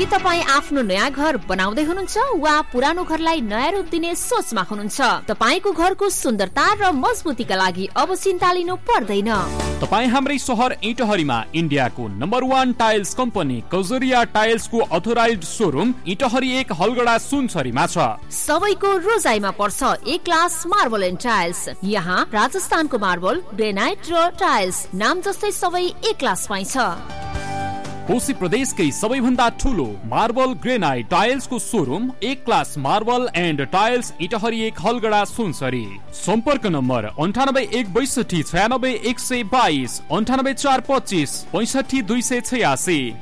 के तपाईँ आफ्नो नयाँ घर बनाउँदै हुनुहुन्छ वा पुरानो घरलाई नयाँ रूप दिने सोचमा हुनुहुन्छ? तपाईँको घरको सुन्दरता र मजबुतीका लागि अब चिन्ता लिनु पर्दैन। तपाईँ हाम्रै सहर इटहरीमा इन्डियाको number 1 tiles company Kajaria टाइल्सको authorised showroom Itahari 1 Halgada सुनसरीमा छ। सबैको रोजाइमा पर्छ ए क्लास मार्बल एन्ड टाइल्स। यहाँ राजस्थानको मार्बल, ग्रेनाइट र टाइल्स नाम जस्तै सबै ए क्लास पाइन्छ। कोशी प्रदेशकै सबैभन्दा ठुलो marble granite टाइल्सको showroom A class marble and tiles Itahari 1 Halgada Sunsari. सम्पर्क नम्बर 98 162 96 122 98 425 65 286।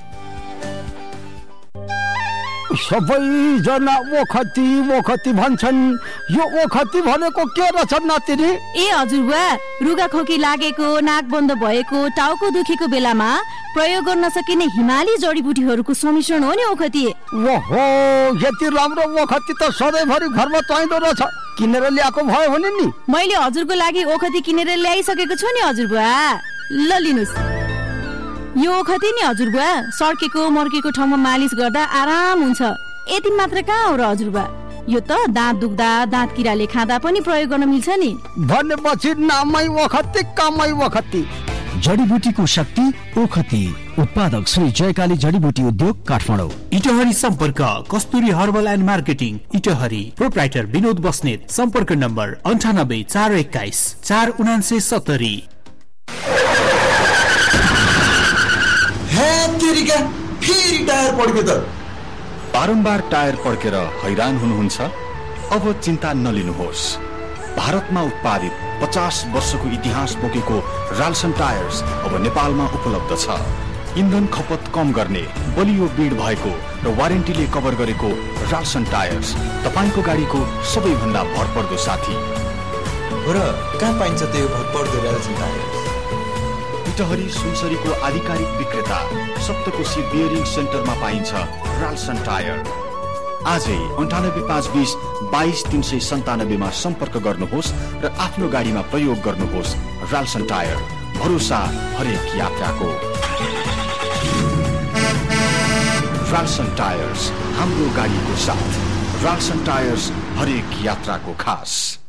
सबैजना ओखती ओखती भन्छन्, यो ओखती भनेको के रहेछ नातिनी? ए हजुरबा, रुगा खोकी लागेको, नाक बन्द भएको, टाउको दुखेको बेलामा प्रयोग गर्न सकिने हिमाली जडीबुटीहरूको सम्मिश्रण हो नि ओखती। ओहो, यति राम्रो ओखती त सधैँभरि घरमा चाहिँदो रहेछ, किनेर ल्याएको भयो भने नि। मैले हजुरको लागि ओखती किनेर ल्याइसकेको छु नि हजुरबा, ल लिनुस्। यो ओखती नि हजुरबा सर्केको मर्केको ठाउँमा मालिस गर्दा आराम हुन्छ। यति मात्र कहाँ हो र हजुरबा, यो त दाँत दुख्दा, दाँत किराले खाँदा पनि प्रयोग गर्न मिल्छ नि। भनेपछि नामै ओखती कामै ओखती। जडीबुटीको शक्ति ओखती। उत्पादक श्री जयकाली जडीबुटी उद्योग काठमाडौँ। इटहरी सम्पर्क कस्तुरी herbal and marketing Itahari. Proprietor Vinod Basnet. सम्पर्क नम्बर 98 421 47970। फेरि टायर पड्क्यो त। बारम्बार टायर पड्केर हैरान हुनुहुन्छ? अब चिन्ता नलिनुहोस्। भारतमा उत्पादित 50 वर्षको इतिहास बोकेको राल्सन टायर्स अब नेपालमा उपलब्ध छ। इन्धन खपत कम गर्ने, बलियो बिड भएको र वारेन्टीले कभर गरेको राल्सन टायर्स तपाईँको गाडीको सबैभन्दा भरपर्दो साथी हो। र कहाँ पाइन्छ त्यो भरपर्दो राल्सन टायर्स? इटहरी सुनसरीको आधिकारिक विक्रेता सप्तकोशी बियरिङ सेन्टरमा पाइन्छ राल्सन टायर। आजै 98 520 22 397 मा सम्पर्क गर्नुहोस् र आफ्नो गाडीमा प्रयोग गर्नुहोस् राल्सन टायर। भरोसा हरेक यात्राको। राल्सन टायर्स, हाम्रो गाडीको साथ। राल्सन टायर्स, हरेक यात्राको खास।